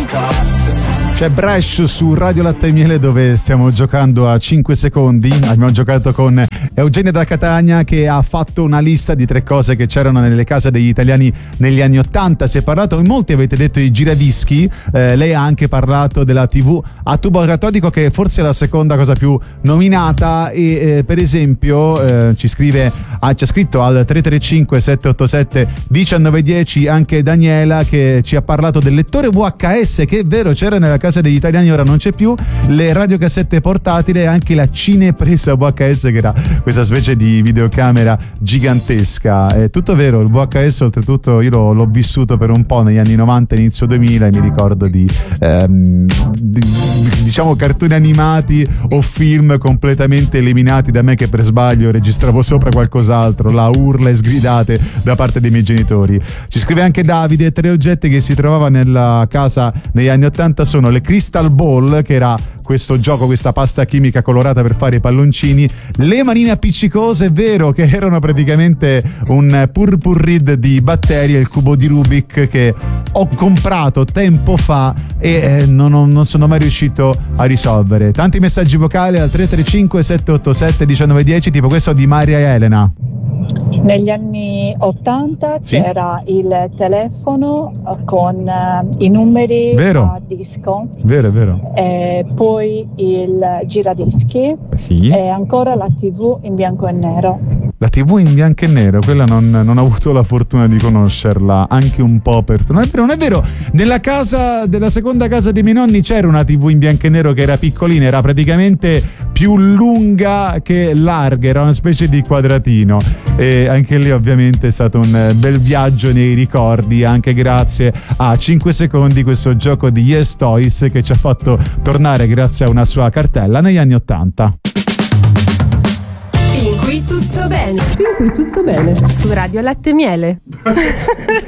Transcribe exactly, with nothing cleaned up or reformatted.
C'è Bresh su Radio Latte e Miele, dove stiamo giocando a cinque secondi. Abbiamo giocato con Eugenia da Catania, che ha fatto una lista di tre cose che c'erano nelle case degli italiani negli anni ottanta. Si è parlato, in molti avete detto i giradischi, eh, lei ha anche parlato della tivù a tubo catodico, che forse è la seconda cosa più nominata. E eh, per esempio eh, ci scrive, ah, ci ha scritto al tre tre cinque sette otto sette uno nove uno zero anche Daniela, che ci ha parlato del lettore V H S, che è vero, c'era nella casa degli italiani, ora non c'è più, le radiocassette portatili e anche la cinepresa V H S, che era questa specie di videocamera gigantesca. È tutto vero, il V H S oltretutto io l'ho, l'ho vissuto per un po' negli anni novanta, inizio duemila, e mi ricordo di, ehm, di diciamo cartoni animati o film completamente eliminati da me, che per sbaglio registravo sopra qualcos'altro, la urla e sgridate da parte dei miei genitori. Ci scrive anche Davide: tre oggetti che si trovava nella casa negli anni ottanta sono le Crystal Ball, che era questo gioco, questa pasta chimica colorata per fare i palloncini, le manine appiccicose, è vero, che erano praticamente un purpurri di batteri, e il cubo di Rubik che ho comprato tempo fa e eh, non, ho, non sono mai riuscito a risolvere. Tanti messaggi vocali al tre tre cinque sette otto sette uno nove uno zero, tipo questo di Maria Elena. Negli anni ottanta sì? C'era il telefono con uh, i numeri vero. a disco. Vero, è vero. E poi il giradischi. Sì. E ancora la tivù in bianco e nero. La tivù in bianco e nero, quella non, non ho avuto la fortuna di conoscerla, anche un po' per... Non è vero, non è vero, nella casa, della seconda casa dei miei nonni c'era una tivù in bianco e nero che era piccolina, era praticamente più lunga che larga, era una specie di quadratino, e anche lì ovviamente è stato un bel viaggio nei ricordi, anche grazie a cinque secondi, questo gioco di Yes Toys che ci ha fatto tornare grazie a una sua cartella negli anni ottanta. Fin qui tutto bene. Fin qui tutto bene. Su Radio Latte e Miele.